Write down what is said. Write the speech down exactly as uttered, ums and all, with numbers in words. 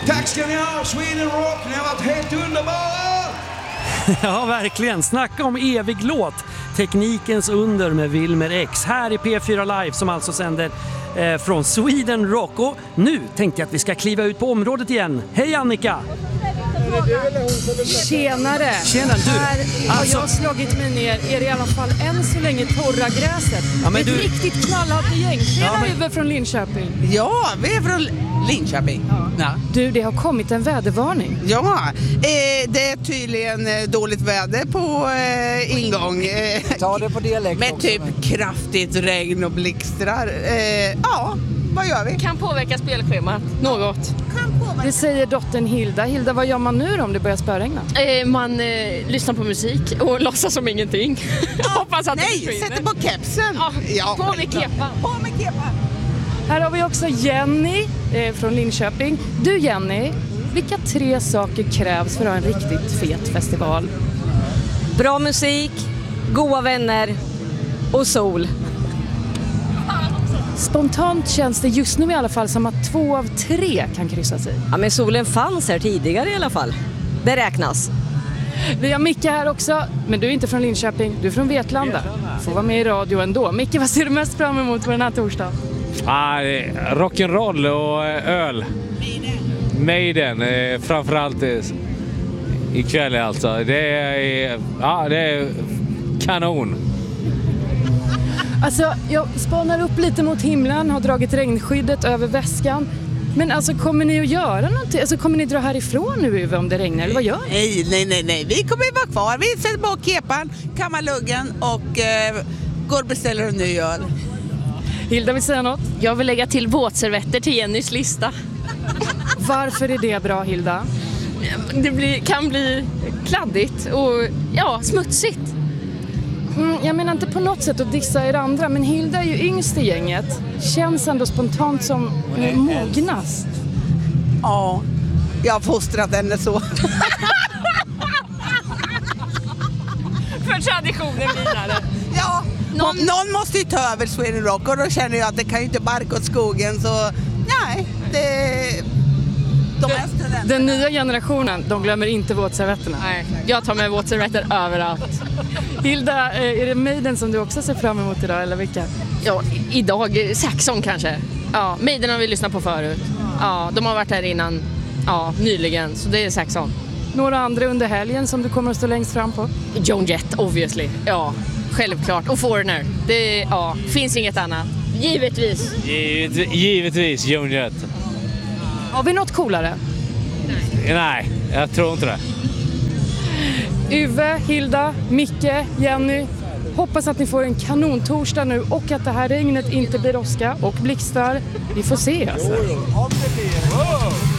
Tack ska ni ha, Sweden Rock. Ni har varit helt underbara. Ja, verkligen. Snacka om evig låt. Teknikens under med Wilmer X. Här i P fyra Live som alltså sänder eh, från Sweden Rock. Och nu tänkte jag att vi ska kliva ut på området igen. Hej Annika! Tjenare! Tjena, du. Här har Alltså- jag slagit mig ner. Är det i alla fall än så länge torra gräset? Ja, men Ett du- riktigt knallhalt gäng. Tjena Ja, men- Uwe från Linköping. Ja, vi är från Linköping. Ja, Du, det har kommit en vädervarning. ja eh, det är tydligen eh, dåligt väder på eh, ingång. Eh, Ta det på dialekt med också, typ men- kraftigt regn och blixtrar. Eh, ja, vad gör vi? Kan påverka spelschemat något. Det säger dottern Hilda. Hilda, vad gör man nu då om det börjar spöregna? Eh, man eh, lyssnar på musik och låtsas som ingenting. Hoppas att det Nej, försvinner. sätter på kepsen. Ja, på med kepan. På med kepan. Här har vi också Jenny eh, från Linköping. Du Jenny, vilka tre saker krävs för att ha en riktigt fet festival? Bra musik, goda vänner och sol. Spontant känns det just nu i alla fall som att två av tre kan kryssa sig. Ja, men solen fanns här tidigare i alla fall. Beräknas. Vi har Micke här också, men du är inte från Linköping, du är från Vetlanda. Får vara med i radio ändå. Micke, vad ser du mest fram emot på den här torsdagen? Ah, rock'n'roll och eh, öl. Maiden, eh, framförallt eh, ikväll alltså. Det är, eh, ja, det är kanon. Alltså, jag spanar upp lite mot himlen, har dragit regnskyddet över väskan. Men alltså, kommer ni att göra någonting? Alltså, kommer ni dra härifrån nu Uwe, om det regnar, eller vad gör ni? Nej, nej, nej, nej. Vi kommer att vara kvar. Vi sätter på kepan, kammar luggen och eh, går och beställer en ny öl. Hilda vill säga något. Jag vill lägga till våtservetter till Jennys lista. Varför är det bra, Hilda? Det blir, kan bli kladdigt och ja, smutsigt. Mm, jag menar inte på något sätt att dissa er andra, men Hilda är ju yngst i gänget. Känns ändå spontant som eh, mognast. Ja, jag har fostrat henne så. För traditionen vidare. Ja, någon, någon måste ju ta över Sweden Rock och då känner jag att det kan ju inte barka åt skogen så nej, det... De är studenter. Den nya generationen, de glömmer inte våtservetterna. Nej, jag tar med våtservetter överallt. Hilda, eh, är det Maiden som du också ser fram emot idag, eller vilka? Ja, i- idag eh, Saxon kanske. Ja, Maiden har vi lyssnat på förut. Ja, de har varit här innan, ja, nyligen, så det är Saxon. Några andra under helgen som du kommer att stå längst fram på? Joan Jett, obviously. Ja, självklart. Och Foreigner. Det ja, finns inget annat. Givetvis. Givet, givetvis Joan Jett. Har vi något coolare? Nej, jag tror inte det. Uwe, Hilda, Micke, Jenny. Hoppas att ni får en kanontorsdag nu och att det här regnet inte blir åska och blixtar. Vi får se alltså. Om det blir.